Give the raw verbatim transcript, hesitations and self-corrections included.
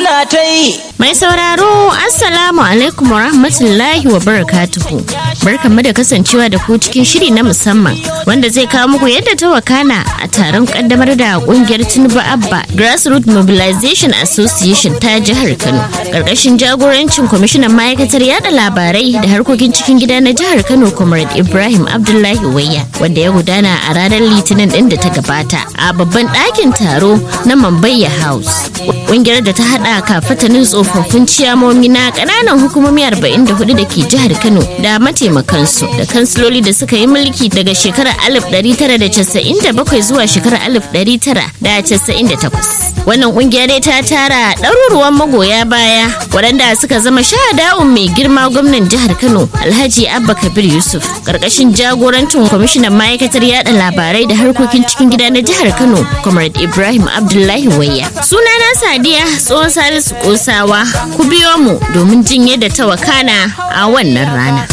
ana ta yi. Mai sauraro Assalamu alaikum wa rahmatullahi wa barakatuhu. Barkanmu da kasancewa da ku cikin shiri na musamman wanda zai kawo muku yadda ta wakana a taron kaddamar da kungiyar Tinubu Abba Grassroots Mobilization Association ta jihar Kano. Karkashin jagorancin kwamishinan ma'aikatar yada labarai da harkokin cikin gida na jihar Kano Comrade Ibrahim Abdullahi Wayya wanda ya gudana a ranar Litinin din da ta gabata a babban ɗakin taro na Mambayya House. Kungiyar da ta hada kafatanin tsofaffin ciyamomi na kananan hukumomi arba'in da hudu da ke jihar Kano da mataimakansu da kansiloli da suka yi mulki daga shekarar alif ɗari tara da casa'in da bakwai zuwa shekarar alif ɗari tara da casa'in da takwas. Wannan kungiya dai ta tara ɗaruruwan magoya baya waɗanda suka zama shahada'un mai girma gwamnan jihar Kano Alhaji Abba Kabir Yusuf karkashin jagorancin kwamishinan ma'aikatar yada labarai da harkokin cikin gida na jihar Kano Comrade Ibrahim Abdullahi Wayya. Sunana Sadiya tsohon Salisu Kosawa, ku biyo mu domin jin yadda ta wakana a wannan rana.